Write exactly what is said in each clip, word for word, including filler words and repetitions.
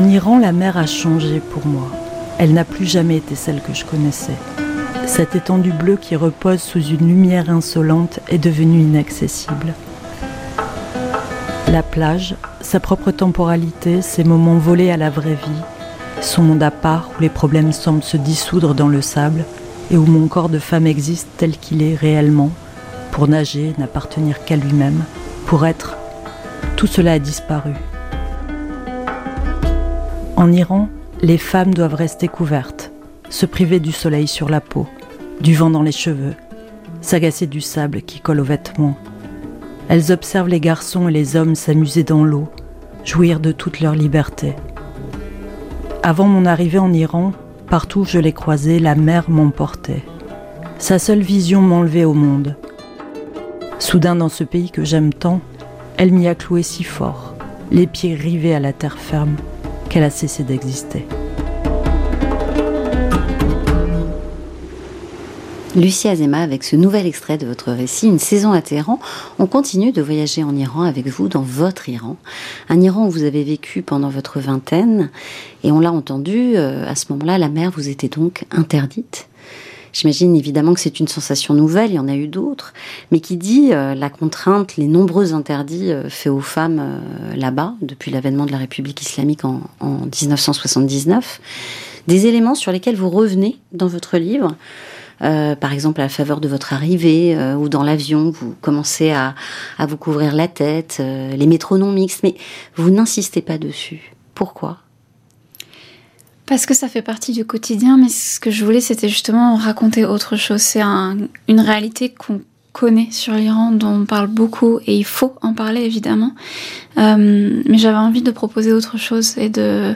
En Iran, la mer a changé pour moi. Elle n'a plus jamais été celle que je connaissais. Cette étendue bleue qui repose sous une lumière insolente est devenue inaccessible. La plage, sa propre temporalité, ses moments volés à la vraie vie, son monde à part où les problèmes semblent se dissoudre dans le sable et où mon corps de femme existe tel qu'il est réellement, pour nager, n'appartenir qu'à lui-même, pour être, tout cela a disparu. En Iran, les femmes doivent rester couvertes, se priver du soleil sur la peau, du vent dans les cheveux, s'agacer du sable qui colle aux vêtements. Elles observent les garçons et les hommes s'amuser dans l'eau, jouir de toute leur liberté. Avant mon arrivée en Iran, partout où je les croisais, la mer m'emportait. Sa seule vision m'enlevait au monde. Soudain, dans ce pays que j'aime tant, elle m'y a cloué si fort, les pieds rivés à la terre ferme, qu'elle a cessé d'exister. Lucie Azéma, avec ce nouvel extrait de votre récit, Une saison à Téhéran, on continue de voyager en Iran avec vous, dans votre Iran. Un Iran où vous avez vécu pendant votre vingtaine, et on l'a entendu, euh, à ce moment-là, la mer vous était donc interdite. J'imagine évidemment que c'est une sensation nouvelle, il y en a eu d'autres, mais qui dit euh, la contrainte, les nombreux interdits euh, faits aux femmes euh, là-bas, depuis l'avènement de la République islamique en, en dix-neuf cent soixante-dix-neuf, des éléments sur lesquels vous revenez dans votre livre. Euh, par exemple, à la faveur de votre arrivée euh, ou dans l'avion, vous commencez à, à vous couvrir la tête, euh, les métronomes mixtes, mais vous n'insistez pas dessus. Pourquoi ? Parce que ça fait partie du quotidien, mais ce que je voulais, c'était justement raconter autre chose. C'est un, une réalité qu'on connaît sur l'Iran, dont on parle beaucoup, et il faut en parler, évidemment. Euh, mais j'avais envie de proposer autre chose et de...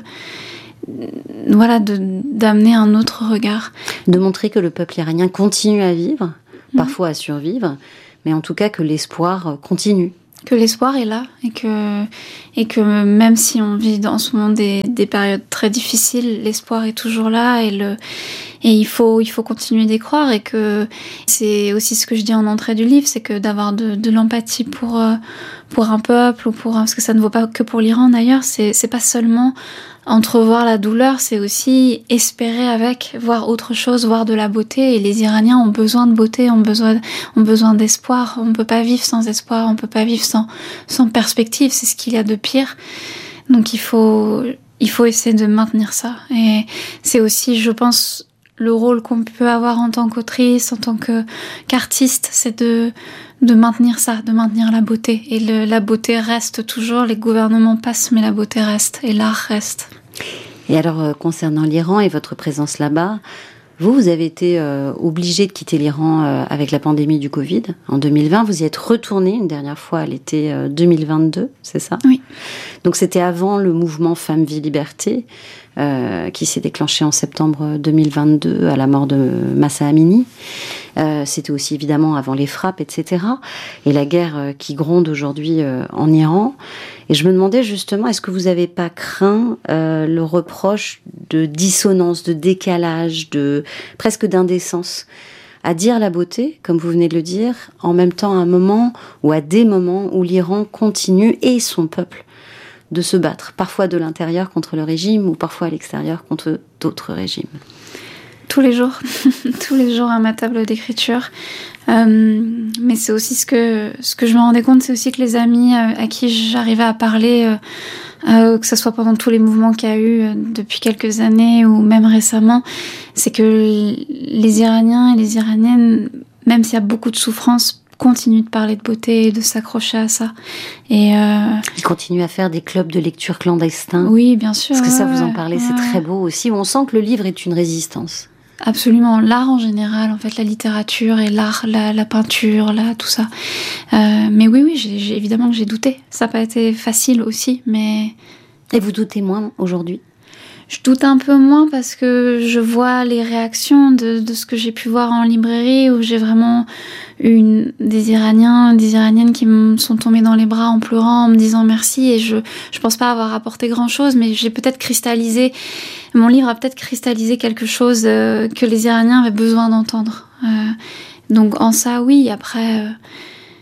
Voilà, de, d'amener un autre regard. De montrer que le peuple iranien continue à vivre, mmh. parfois à survivre, mais en tout cas que l'espoir continue. Que l'espoir est là, et que, et que même si on vit dans ce moment des, des périodes très difficiles, l'espoir est toujours là, et, le, et il, faut, il faut continuer d'y croire, et que c'est aussi ce que je dis en entrée du livre, c'est que d'avoir de, de l'empathie pour, pour un peuple, ou pour, parce que ça ne vaut pas que pour l'Iran d'ailleurs, c'est, c'est pas seulement entrevoir la douleur, c'est aussi espérer avec, voir autre chose, voir de la beauté. Et les Iraniens ont besoin de beauté, ont besoin, ont besoin d'espoir. On ne peut pas vivre sans espoir, on ne peut pas vivre sans, sans perspective. C'est ce qu'il y a de pire. Donc il faut, il faut essayer de maintenir ça. Et c'est aussi, je pense, le rôle qu'on peut avoir en tant qu'autrice, en tant que, qu'artiste, c'est de, de maintenir ça, de maintenir la beauté. Et le, la beauté reste toujours, les gouvernements passent, mais la beauté reste, et l'art reste. Et alors, euh, concernant l'Iran et votre présence là-bas, vous, vous avez été euh, obligé de quitter l'Iran euh, avec la pandémie du Covid en deux mille vingt. Vous y êtes retourné une dernière fois à l'été euh, deux mille vingt-deux, c'est ça ? Oui. Donc c'était avant le mouvement Femmes, Vie, Liberté, euh, qui s'est déclenché en septembre deux mille vingt-deux à la mort de Mahsa Amini. Euh, c'était aussi évidemment avant les frappes, et cetera. Et la guerre euh, qui gronde aujourd'hui euh, en Iran. Et je me demandais justement, est-ce que vous n'avez pas craint euh, le reproche de dissonance, de décalage, de presque d'indécence à dire la beauté, comme vous venez de le dire, en même temps à un moment ou à des moments où l'Iran continue, et son peuple, de se battre, parfois de l'intérieur contre le régime ou parfois à l'extérieur contre d'autres régimes. Tous les jours, tous les jours à ma table d'écriture. Euh, mais c'est aussi ce que, ce que je me rendais compte, c'est aussi que les amis euh, à qui j'arrivais à parler, euh, euh, que ce soit pendant tous les mouvements qu'il y a eu euh, depuis quelques années ou même récemment, c'est que les Iraniens et les Iraniennes, même s'il y a beaucoup de souffrance, continuent de parler de beauté et de s'accrocher à ça. Et euh... Ils continuent à faire des clubs de lecture clandestins. Oui, bien sûr. Parce que ça, ouais, vous en parlez, ouais. C'est très beau aussi. On sent que le livre est une résistance. Absolument, l'art en général, en fait, la littérature et l'art, la, la peinture, là, tout ça. Euh, mais oui, oui, j'ai, j'ai, évidemment que j'ai douté. Ça n'a pas été facile aussi, mais... Et vous doutez moins aujourd'hui ? Je doute un peu moins parce que je vois les réactions de, de ce que j'ai pu voir en librairie, où j'ai vraiment eu une, des Iraniens, des Iraniennes qui me sont tombés dans les bras en pleurant, en me disant merci. Et je je pense pas avoir apporté grand-chose, mais j'ai peut-être cristallisé, mon livre a peut-être cristallisé quelque chose euh, que les Iraniens avaient besoin d'entendre. Euh, donc en ça, oui. Après, euh,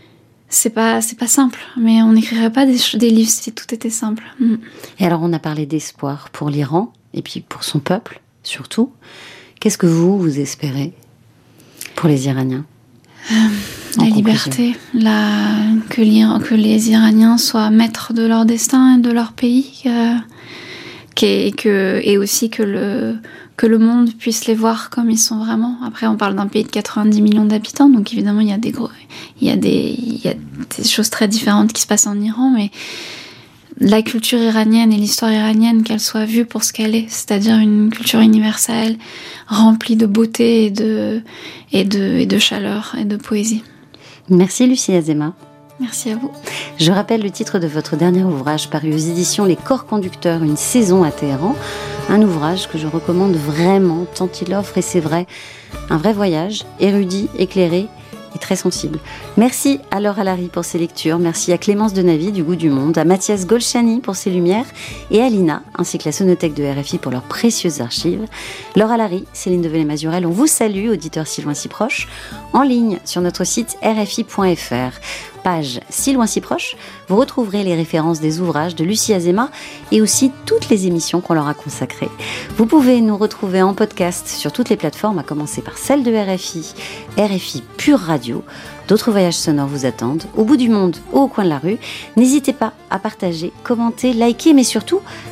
c'est pas, c'est pas simple, mais on n'écrirait pas des, des livres si tout était simple. Mm. Et alors, on a parlé d'espoir pour l'Iran, et puis pour son peuple, surtout. Qu'est-ce que vous, vous espérez pour les Iraniens ? euh, La liberté, la, que, que les Iraniens soient maîtres de leur destin et de leur pays, euh, et, que, et aussi que le... que le monde puisse les voir comme ils sont vraiment. Après, on parle d'un pays de quatre-vingt-dix millions d'habitants, donc évidemment, il y a des gros, il y a des, il y a des choses très différentes qui se passent en Iran, mais la culture iranienne et l'histoire iranienne, qu'elle soit vue pour ce qu'elle est, c'est-à-dire une culture universelle, remplie de beauté et de, et de, et de chaleur et de poésie. Merci Lucie Azéma. Merci à vous. Je rappelle le titre de votre dernier ouvrage paru aux éditions Les Corps Conducteurs, une saison à Téhéran. Un ouvrage que je recommande vraiment, tant il offre, et c'est vrai, un vrai voyage, érudit, éclairé et très sensible. Merci à Laure Alary pour ses lectures, merci à Clémence Denavy du Goût du Monde, à Mathias Golchani pour ses lumières, et à Lina, ainsi que la Sonothèque de R F I pour leurs précieuses archives. Laure Alary, Céline Develay-Mazurel, on vous salue, auditeurs si loin si proches, en ligne sur notre site r f i point f r. Page Si loin si proche, vous retrouverez les références des ouvrages de Lucie Azéma et aussi toutes les émissions qu'on leur a consacrées. Vous pouvez nous retrouver en podcast sur toutes les plateformes, à commencer par celle de R F I, R F I Pure Radio. D'autres voyages sonores vous attendent, au bout du monde ou au coin de la rue. N'hésitez pas à partager, commenter, liker, mais surtout